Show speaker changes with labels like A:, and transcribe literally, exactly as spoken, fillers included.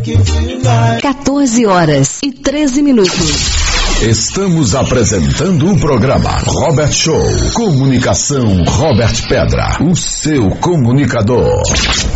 A: quatorze horas e treze minutos.
B: Estamos apresentando o programa Robert Show. Comunicação Robert Pedra, o seu comunicador.